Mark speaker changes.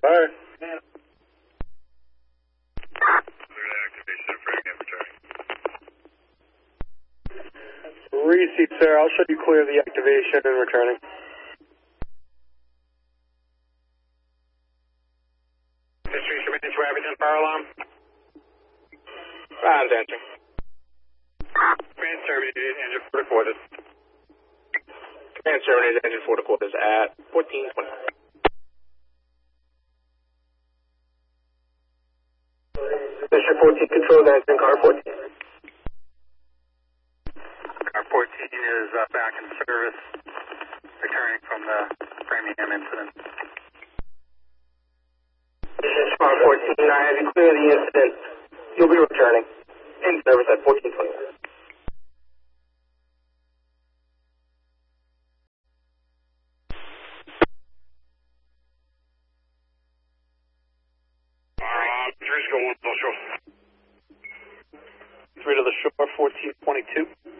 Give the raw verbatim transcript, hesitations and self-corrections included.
Speaker 1: Bye. Receipt, sir. I'll show you clear the activation and returning.
Speaker 2: History submitted to Abington Fire Alarm. Round answer. Command terminated, engine four to quarters. Command terminated, engine four to quarters at fourteen twenty. District fourteen controls engine, car fourteen.
Speaker 3: Car fourteen is uh, back in service, returning from the Framingham incident.
Speaker 2: Car fourteen, I have you clear the incident. You'll be returning. In service at fourteen twenty. Uh, three to go one social.
Speaker 1: Three to the shore, fourteen twenty-two.